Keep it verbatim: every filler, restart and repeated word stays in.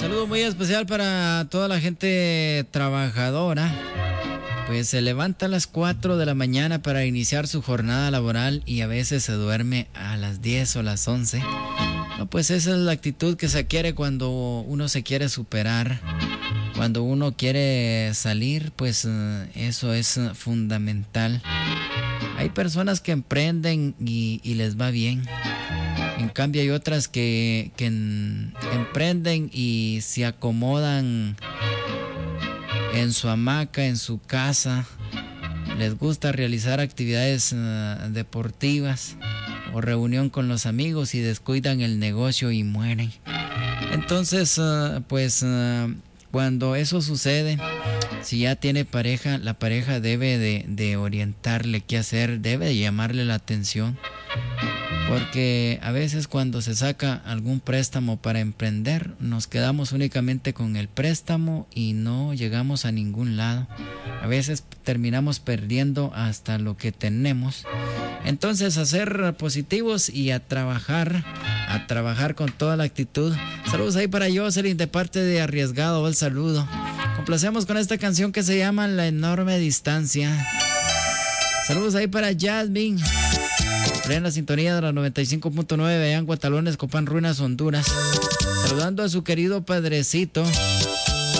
Saludo muy especial para toda la gente trabajadora. Pues se levanta a las cuatro de la mañana para iniciar su jornada laboral y a veces se duerme a las diez o las once. No, pues esa es la actitud que se quiere cuando uno se quiere superar. Cuando uno quiere salir, pues eso es fundamental. Hay personas que emprenden y, y les va bien. En cambio hay otras que, que en, emprenden y se acomodan en su hamaca, en su casa. Les gusta realizar actividades uh, deportivas o reunión con los amigos y descuidan el negocio y mueren. Entonces, uh, pues uh, cuando eso sucede, si ya tiene pareja, la pareja debe de, de orientarle qué hacer, debe de llamarle la atención. Porque a veces cuando se saca algún préstamo para emprender, nos quedamos únicamente con el préstamo y no llegamos a ningún lado. A veces terminamos perdiendo hasta lo que tenemos. Entonces, a ser positivos y a trabajar, a trabajar con toda la actitud. Saludos ahí para Jocelyn de parte de Arriesgado, el saludo. Complacemos con esta canción que se llama La Enorme Distancia. Saludos ahí para Jasmine. En la sintonía de la noventa y cinco punto nueve allá en Guatalones, Copán, Ruinas, Honduras. Saludando a su querido padrecito